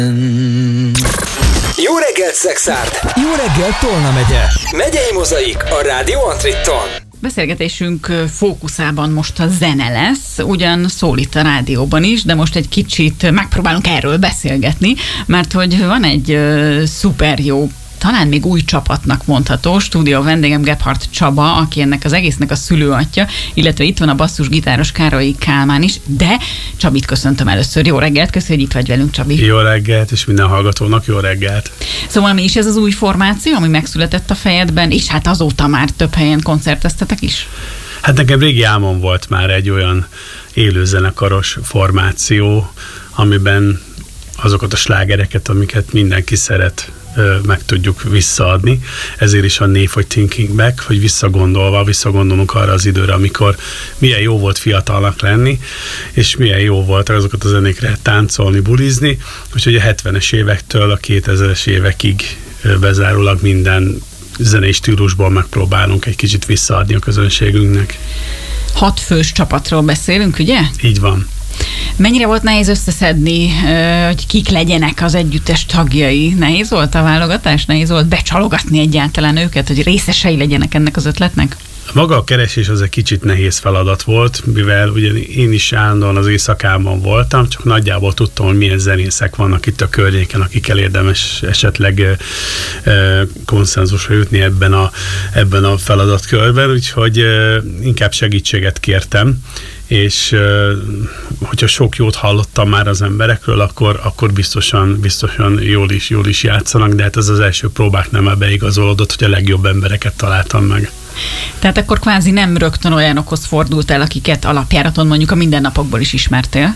Jó reggelt, Szexárd! Jó reggelt, Tolna megye! Megyei Mozaik a Rádió Antritton. Beszélgetésünk fókuszában most a zene lesz, ugyan szól itt a rádióban is, de most egy kicsit megpróbálunk erről beszélgetni, mert hogy van egy szuper jó, talán még új csapatnak mondható stúdió vendégem Gebhardt Csaba, aki ennek az egésznek a szülőatya, illetve itt van a basszusgitáros Károly Kálmán is, de Csabit köszöntöm először. Jó reggelt, köszönjük, hogy itt vagy velünk, Csabi. Jó reggelt, és minden hallgatónak jó reggelt. Szóval mi is ez az új formáció, ami megszületett a fejedben, és hát azóta már több helyen koncerteztetek is? Hát nekem régi álmom volt már egy olyan élőzenekaros formáció, amiben azokat a slágereket, amiket mindenki szeret, meg tudjuk visszaadni. Ezért is a név, hogy Thinking Back, hogy visszagondolunk arra az időre, amikor milyen jó volt fiatalnak lenni, és milyen jó volt azokat a zenékre táncolni, bulizni, úgyhogy a 70-es évektől a 2000-es évekig bezárólag minden zenei stílusból megpróbálunk egy kicsit visszaadni a közönségünknek. 6 fős csapatról beszélünk, ugye? Így van. Mennyire volt nehéz összeszedni, hogy kik legyenek az együttes tagjai? Nehéz volt a válogatás? Nehéz volt becsalogatni egyáltalán őket, hogy részesei legyenek ennek az ötletnek? Maga a keresés az egy kicsit nehéz feladat volt, mivel ugye én is állandóan az éjszakában voltam, csak nagyjából tudtam, hogy milyen zenészek vannak itt a környéken, akikkel érdemes esetleg konszenzusra jutni ebben a feladatkörben, úgyhogy inkább segítséget kértem, és hogyha sok jót hallottam már az emberekről, akkor biztosan jól is játszanak, de hát ez az első próbáknál beigazolódott, hogy a legjobb embereket találtam meg. Tehát akkor kvázi nem rögtön olyanokhoz fordultál, akiket alapjáraton mondjuk a mindennapokból is ismertél?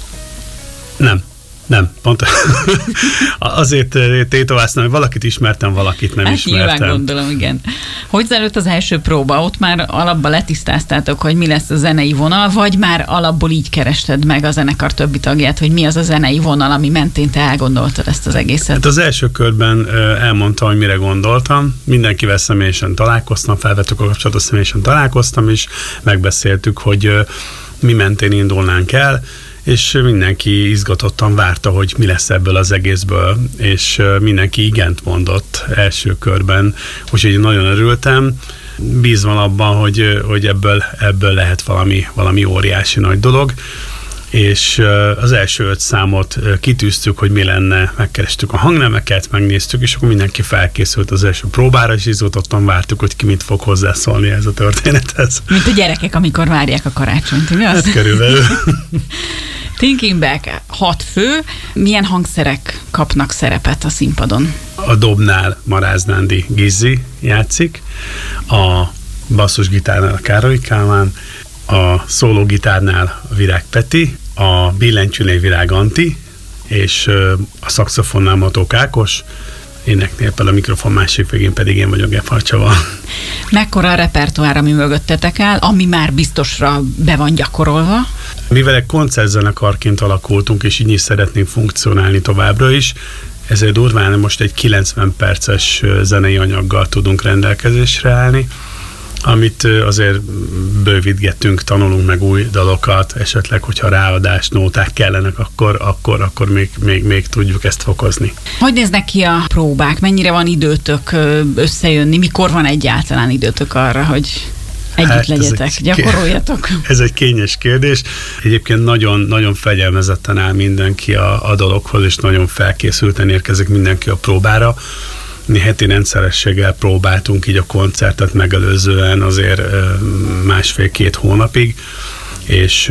Nem, pont azért tétováztam, hogy valakit ismertem, valakit nem ismertem. Nyilván gondolom, igen. Hogy zárult az első próba? Ott már alapban letisztáztátok, hogy mi lesz a zenei vonal, vagy már alapból így kerested meg a zenekar többi tagját, hogy mi az a zenei vonal, ami mentén te elgondoltad ezt az egészet? Hát az első körben elmondtam, hogy mire gondoltam. Mindenkivel személyesen találkoztam, felvettük a kapcsolatot, személyesen találkoztam, és megbeszéltük, hogy mi mentén indulnánk el, és mindenki izgatottan várta, hogy mi lesz ebből az egészből, és mindenki igent mondott első körben, úgyhogy nagyon örültem. Bízva abban, hogy ebből lehet valami óriási nagy dolog, és az első 5 számot kitűztük, hogy mi lenne, megkerestük a hangnemeket, megnéztük, és akkor mindenki felkészült az első próbára, és izgatottan vártuk, hogy ki mit fog hozzászólni ez a történethez. Mint a gyerekek, amikor várják a karácsonyt, igaz? Hát körülbelül. Thinking Back 6 fő, milyen hangszerek kapnak szerepet a színpadon? A dobnál Maráznándi Gizzi játszik, a basszusgitárnál a Károly Kálmán, a szólógitárnál a Virág Peti, a billentyűnél Virág Anti, és a szaxofonnál Matók Ákos, éneknél a mikrofon másik végén pedig én vagyok, Gebhardt Csaba. Mekkora a repertoár, ami mögöttetek áll, ami már biztosra be van gyakorolva? Mivel egy koncertzenekarként alakultunk, és így is szeretnénk funkcionálni továbbra is, ezért durván most egy 90 perces zenei anyaggal tudunk rendelkezésre állni, amit azért bővítgetünk, tanulunk meg új dalokat, esetleg, hogyha ráadás, nóták kellenek, akkor még tudjuk ezt fokozni. Hogy néznek ki a próbák? Mennyire van időtök összejönni? Mikor van egyáltalán időtök arra, hogy együtt legyetek, gyakoroljatok? Ez egy kényes kérdés. Egyébként nagyon, nagyon fegyelmezetten áll mindenki a dologhoz, és nagyon felkészülten érkezik mindenki a próbára. Mi heti rendszerességgel próbáltunk így a koncertet megelőzően azért 1,5-2 hónapig, és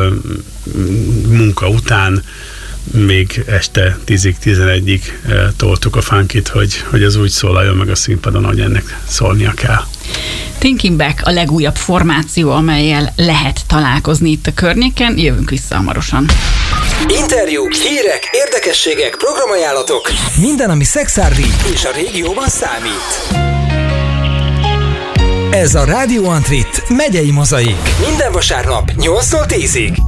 munka után még este 10-11-ig toltuk a funkit, hogy az úgy szólaljon meg a színpadon, hogy ennek szólnia kell. Thinking Back a legújabb formáció, amellyel lehet találkozni itt a környéken. Jövünk vissza hamarosan. Interjúk, hírek, érdekességek, programajánlatok. Minden, ami szexárdi És a régióban számít. Ez a Rádió Antrit megyei mozaik. Minden vasárnap 8-tól 10-ig.